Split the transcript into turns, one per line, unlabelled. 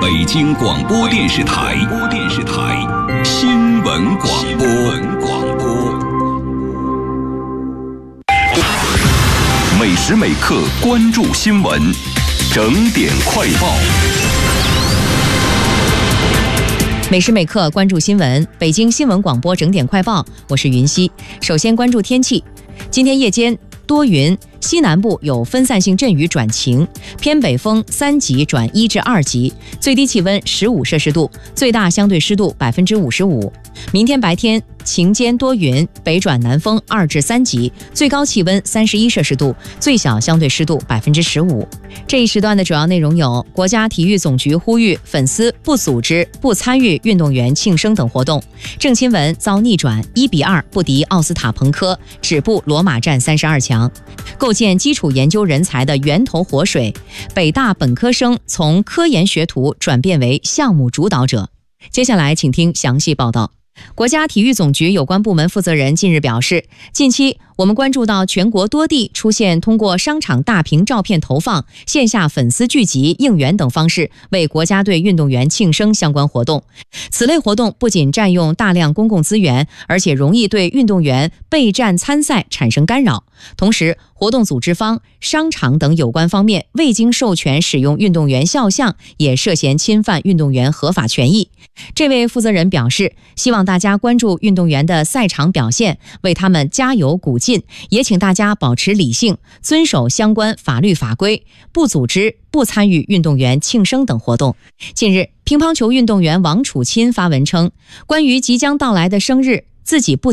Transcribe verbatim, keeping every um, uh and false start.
北京广播电视台电视台新闻广播。广播每时每刻关注新闻，整点快报。
每时每刻关注新闻，北京新闻广播整点快报，我是云溪。首先关注天气，今天夜间多云，西南部有分散性阵雨转晴，偏北风三级转一至二级，最低气温十五摄氏度，最大相对湿度百分之五十五。明天白天晴间多云，北转南风二至三级，最高气温三十一摄氏度，最小相对湿度百分之十五。这一时段的主要内容有：国家体育总局呼吁粉丝不组织、不参与运动员庆生等活动；郑钦文遭逆转一比二不敌奥斯塔彭科，止步罗马战三十二强；构建基础研究人才的源头活水；北大本科生从科研学徒转变为项目主导者。接下来请听详细报道。国家体育总局有关部门负责人近日表示，近期我们关注到全国多地出现通过商场大屏照片投放、线下粉丝聚集、应援等方式为国家队运动员庆生相关活动。此类活动不仅占用大量公共资源，而且容易对运动员备战参赛产生干扰。同时，活动组织方、商场等有关方面未经授权使用运动员肖像，也涉嫌侵犯运动员合法权益。这位负责人表示，希望大家关注运动员的赛场表现，为他们加油鼓劲，也请大家保持理性，遵守相关法律法规，不组织、不参与运动员庆生等活动。近日，乒乓球运动员王楚钦发文称，关于即将到来的生日，自己不